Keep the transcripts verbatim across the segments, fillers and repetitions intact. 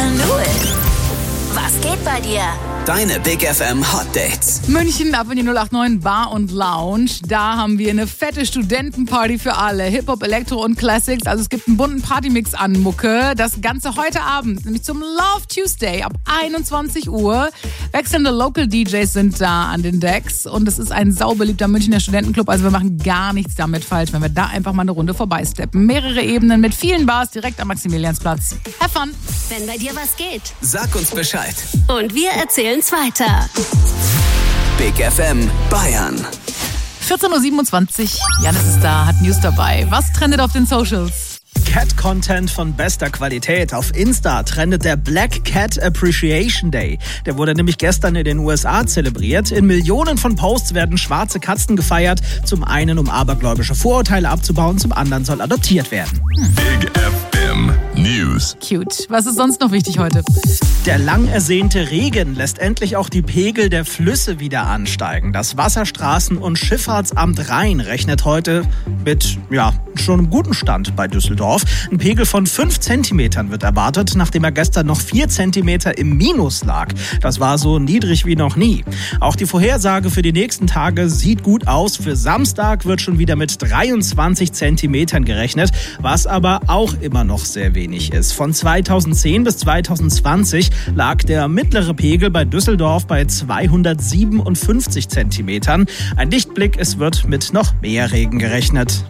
I knew it. Was geht bei dir? Deine Big F M Hot Dates. München ab in die null acht neun Bar und Lounge. Da haben wir eine fette Studentenparty für alle. Hip-Hop, Elektro und Classics. Also es gibt einen bunten Partymix an Mucke. Das Ganze heute Abend, nämlich zum Love Tuesday ab einundzwanzig Uhr. Wechselnde Local D Js sind da an den Decks. Und es ist ein saubeliebter Münchner Studentenclub. Also wir machen gar nichts damit falsch, wenn wir da einfach mal eine Runde vorbeisteppen. Mehrere Ebenen mit vielen Bars direkt am Maximiliansplatz. Have fun! Wenn bei dir was geht. Sag uns Bescheid. Und wir erzählen's weiter. Big F M Bayern. vierzehn Uhr siebenundzwanzig. Janis ist da, hat News dabei. Was trendet auf den Socials? Cat-Content von bester Qualität. Auf Insta trendet der Black Cat Appreciation Day. Der wurde nämlich gestern in den U S A zelebriert. In Millionen von Posts werden schwarze Katzen gefeiert. Zum einen, um abergläubische Vorurteile abzubauen, zum anderen soll adoptiert werden. Hm. Big F M News. Cute. Was ist sonst noch wichtig heute? Der lang ersehnte Regen lässt endlich auch die Pegel der Flüsse wieder ansteigen. Das Wasserstraßen- und Schifffahrtsamt Rhein rechnet heute mit, ja, schon einem guten Stand bei Düsseldorf. Ein Pegel von fünf Zentimetern wird erwartet, nachdem er gestern noch vier Zentimeter im Minus lag. Das war so niedrig wie noch nie. Auch die Vorhersage für die nächsten Tage sieht gut aus. Für Samstag wird schon wieder mit dreiundzwanzig Zentimetern gerechnet, was aber auch immer noch sehr wenig ist. Von zweitausendzehn bis zweitausendzwanzig lag der mittlere Pegel bei Düsseldorf bei zweihundertsiebenundfünfzig Zentimetern. Ein Lichtblick, es wird mit noch mehr Regen gerechnet.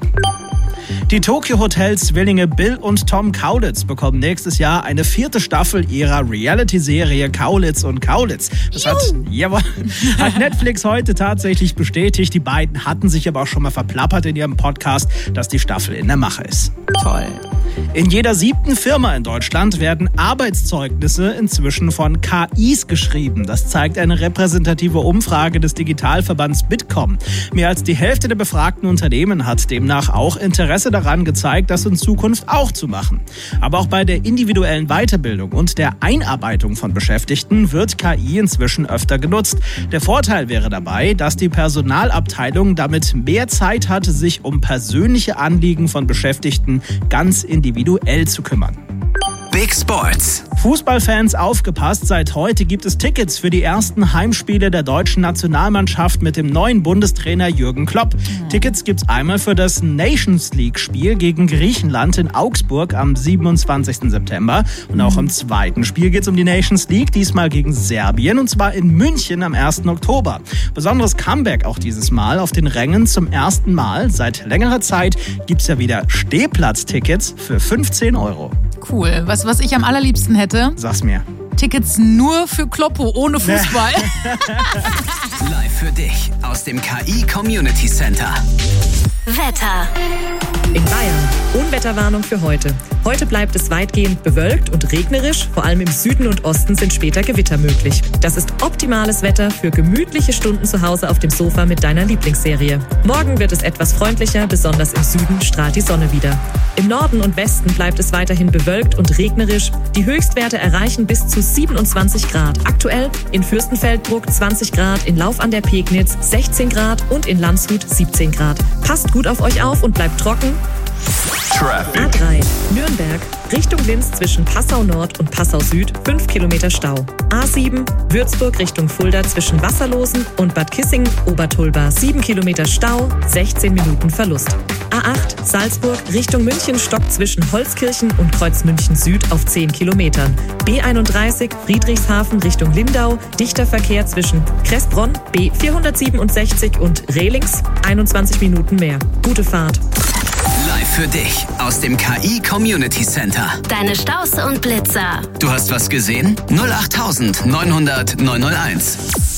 Die Tokyo Hotels Zwillinge Bill und Tom Kaulitz bekommen nächstes Jahr eine vierte Staffel ihrer Reality-Serie Kaulitz und Kaulitz. Das hat, jawohl, hat Netflix heute tatsächlich bestätigt. Die beiden hatten sich aber auch schon mal verplappert in ihrem Podcast, dass die Staffel in der Mache ist. Toll. In jeder siebten Firma in Deutschland werden Arbeitszeugnisse inzwischen von K Is geschrieben. Das zeigt eine repräsentative Umfrage des Digitalverbands Bitkom. Mehr als die Hälfte der befragten Unternehmen hat demnach auch Interesse daran gezeigt, das in Zukunft auch zu machen. Aber auch bei der individuellen Weiterbildung und der Einarbeitung von Beschäftigten wird K I inzwischen öfter genutzt. Der Vorteil wäre dabei, dass die Personalabteilung damit mehr Zeit hat, sich um persönliche Anliegen von Beschäftigten ganz individuell zu kümmern. Big Sports. Fußballfans aufgepasst, seit heute gibt es Tickets für die ersten Heimspiele der deutschen Nationalmannschaft mit dem neuen Bundestrainer Jürgen Klopp. Mhm. Tickets gibt's einmal für das Nations League-Spiel gegen Griechenland in Augsburg am siebenundzwanzigsten September. Und auch im zweiten Spiel geht's um die Nations League, diesmal gegen Serbien, und zwar in München am ersten Oktober. Besonderes Comeback auch dieses Mal auf den Rängen zum ersten Mal. Seit längerer Zeit gibt's ja wieder Stehplatztickets für fünfzehn Euro. Cool. Was, was ich am allerliebsten hätte? Sag's mir. Tickets nur für Kloppo, ohne Fußball. Live für dich aus dem K I Community Center. Wetter. In Bayern. Unwetterwarnung für heute. Heute bleibt es weitgehend bewölkt und regnerisch. Vor allem im Süden und Osten sind später Gewitter möglich. Das ist optimales Wetter für gemütliche Stunden zu Hause auf dem Sofa mit deiner Lieblingsserie. Morgen wird es etwas freundlicher, besonders im Süden strahlt die Sonne wieder. Im Norden und Westen bleibt es weiterhin bewölkt und regnerisch. Die Höchstwerte erreichen bis zu siebenundzwanzig Grad. Aktuell in Fürstenfeldbruck zwanzig Grad, in Lauf an der Pegnitz sechzehn Grad und in Landshut siebzehn Grad. Passt gut auf euch auf und bleibt trocken. Traffic. A drei, Nürnberg, Richtung Linz zwischen Passau Nord und Passau Süd, fünf Kilometer Stau. A sieben, Würzburg Richtung Fulda zwischen Wasserlosen und Bad Kissingen, Obertulba, sieben Kilometer Stau, sechzehn Minuten Verlust. A acht, Salzburg Richtung München, Stock zwischen Holzkirchen und Kreuz München Süd auf zehn Kilometern. B einunddreißig, Friedrichshafen Richtung Lindau, dichter Verkehr zwischen Kressbronn, B vierhundertsiebenundsechzig und Rehlings, einundzwanzig Minuten mehr. Gute Fahrt. Live für dich aus dem K I Community Center. Deine Staus und Blitzer. Du hast was gesehen? null acht neunhundert neunhunderт neunhunderteins.